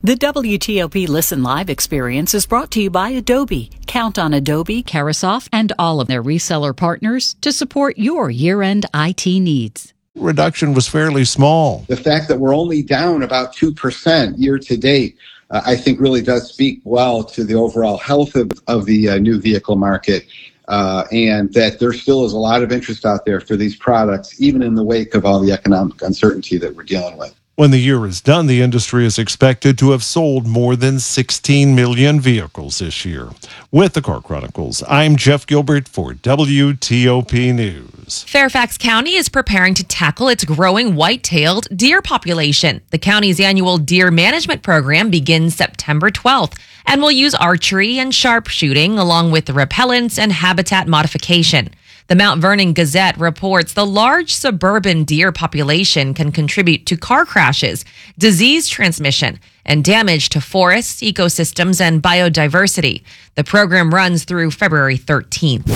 The WTOP Listen Live experience is brought to you by Adobe. Count on Adobe, Carahsoft, and all of their reseller partners to support your year-end IT needs. Reduction was fairly small. The fact that we're only down about 2% year to date, I think really does speak well to the overall health of the new vehicle market, and that there still is a lot of interest out there for these products, even in the wake of all the economic uncertainty that we're dealing with. When the year is done, the industry is expected to have sold more than 16 million vehicles this year. With the Car Chronicles, I'm Jeff Gilbert for WTOP News. Fairfax County is preparing to tackle its growing white-tailed deer population. The county's annual deer management program begins September 12th and will use archery and sharpshooting along with repellents and habitat modification. The Mount Vernon Gazette reports the large suburban deer population can contribute to car crashes, disease transmission, and damage to forests, ecosystems, and biodiversity. The program runs through February 13th.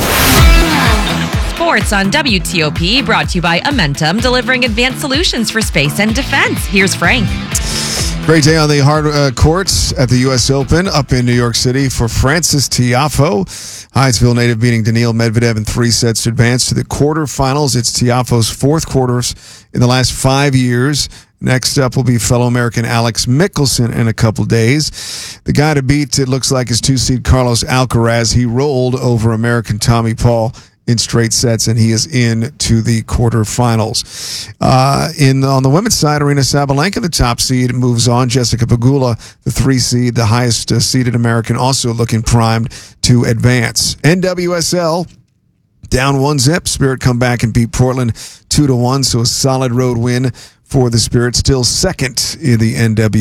Sports on WTOP, brought to you by Amentum, delivering advanced solutions for space and defense. Here's Frank. Great day on the hard courts at the U.S. Open up in New York City for Frances Tiafoe. Hyattsville native beating Daniil Medvedev in 3 sets to advance to the quarterfinals. It's Tiafoe's 4th quarters in the last 5 years. Next up will be fellow American Alex Mickelson in a couple days. The guy to beat, it looks like, is 2-seed Carlos Alcaraz. He rolled over American Tommy Paul in straight sets, and he is in to the quarterfinals. On the women's side, Aryna Sabalenka, the top seed, moves on. Jessica Pegula, the 3 seed, the highest seeded American, also looking primed to advance. NWSL, down 1-0. Spirit come back and beat Portland 2-1, so a solid road win for the Spirit, still second in the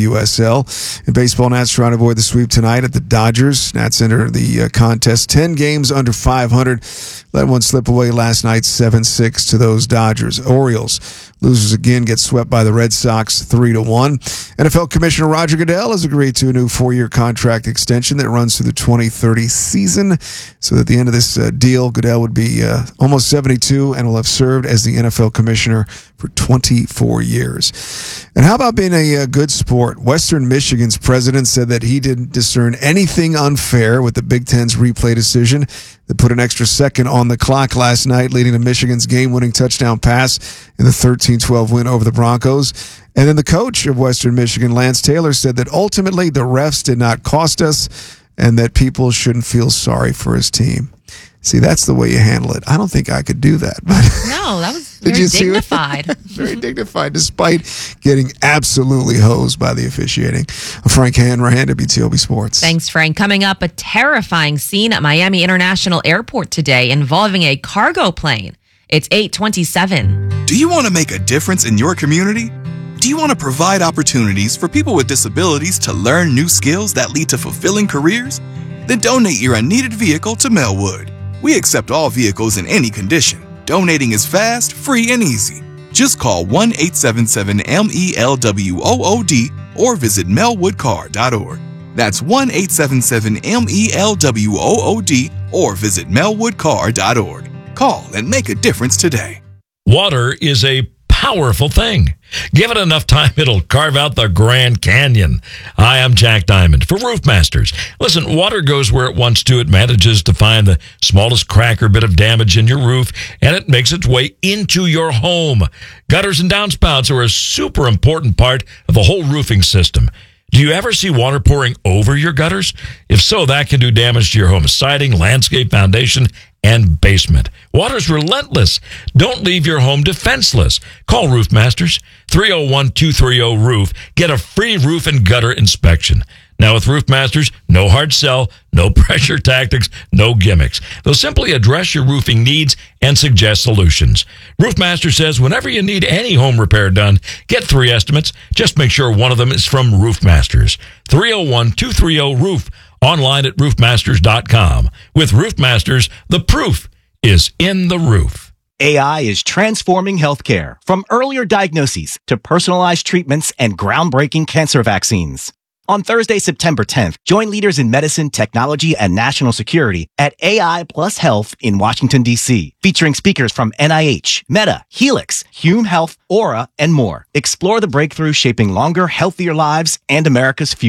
NWSL. In baseball, Nats trying to avoid the sweep tonight at the Dodgers. Nats enter the contest 10 games under 500. Let one slip away last night, 7-6 to those Dodgers. Orioles, losers again, get swept by the Red Sox 3-1. NFL Commissioner Roger Goodell has agreed to a new 4-year contract extension that runs through the 2030 season. So at the end of this deal, Goodell would be almost 72 and will have served as the NFL Commissioner for 24 years. And how about being a good sport? Western Michigan's president said that he didn't discern anything unfair with the Big Ten's replay decision that put an extra second on the clock last night, leading to Michigan's game-winning touchdown pass in the 13-12 win over the Broncos. And then the coach of Western Michigan, Lance Taylor, said that ultimately the refs did not cost us and that people shouldn't feel sorry for his team. See, that's the way you handle it. I don't think I could do that. But no, that was very dignified. Very dignified, despite getting absolutely hosed by the officiating. Frank Hanrahan, WTOP Sports. Thanks, Frank. Coming up, a terrifying scene at Miami International Airport today involving a cargo plane. It's 8:27. Do you want to make a difference in your community? Do you want to provide opportunities for people with disabilities to learn new skills that lead to fulfilling careers? Then donate your unneeded vehicle to Melwood. We accept all vehicles in any condition. Donating is fast, free, and easy. Just call 1-877-MELWOOD or visit melwoodcar.org. That's 1-877-MELWOOD or visit melwoodcar.org. Call and make a difference today. Water is a powerful thing. Give it enough time, it'll carve out the Grand Canyon. Hi, I'm Jack Diamond for Roof Masters. Listen, water goes where it wants to. It manages to find the smallest crack or bit of damage in your roof, and it makes its way into your home. Gutters and downspouts are a super important part of the whole roofing system. Do you ever see water pouring over your gutters? If so, that can do damage to your home siding, landscape, foundation, and basement. Water's relentless. Don't leave your home defenseless. Call Roof Masters, 301-230-ROOF. Get a free roof and gutter inspection. Now with Roof Masters, no hard sell, no pressure tactics, no gimmicks. They'll simply address your roofing needs and suggest solutions. Roof Master says whenever you need any home repair done, get 3 estimates. Just make sure one of them is from Roof Masters. 301-230-ROOF. Online at roofmasters.com. With Roof Masters, the proof is in the roof. AI is transforming healthcare, from earlier diagnoses to personalized treatments and groundbreaking cancer vaccines. On Thursday, September 10th, join leaders in medicine, technology, and national security at AI Plus Health in Washington, D.C., featuring speakers from NIH, Meta, Helix, Hume Health, Aura, and more. Explore the breakthroughs shaping longer, healthier lives and America's future.